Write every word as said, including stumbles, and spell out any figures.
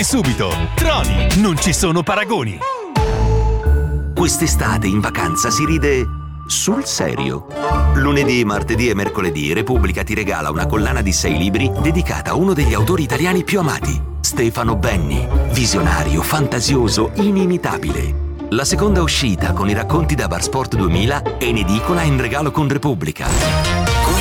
Subito, Troni, non ci sono paragoni. Quest'estate in vacanza si ride sul serio. Lunedì, martedì e mercoledì Repubblica ti regala una collana di sei libri dedicata a uno degli autori italiani più amati, Stefano Benni, visionario, fantasioso, inimitabile. La seconda uscita con i racconti da Bar Sport duemila è in edicola in regalo con Repubblica.